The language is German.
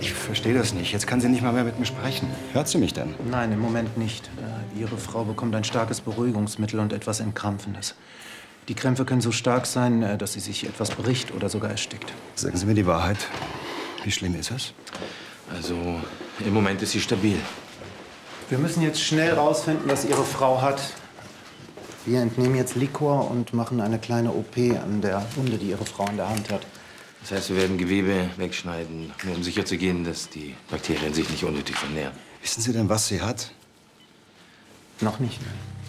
Ich verstehe das nicht. Jetzt kann sie nicht mal mehr mit mir sprechen. Hört sie mich denn? Nein, im Moment nicht. Ihre Frau bekommt ein starkes Beruhigungsmittel und etwas Entkrampfendes. Die Krämpfe können so stark sein, dass sie sich etwas bricht oder sogar erstickt. Sagen Sie mir die Wahrheit. Wie schlimm ist es? Also, im Moment ist sie stabil. Wir müssen jetzt schnell rausfinden, was Ihre Frau hat. Wir entnehmen jetzt Liquor und machen eine kleine OP an der Wunde, die Ihre Frau in der Hand hat. Das heißt, wir werden Gewebe wegschneiden, nur um sicherzugehen, dass die Bakterien sich nicht unnötig vermehren. Wissen Sie denn, was sie hat? Noch nicht, nein.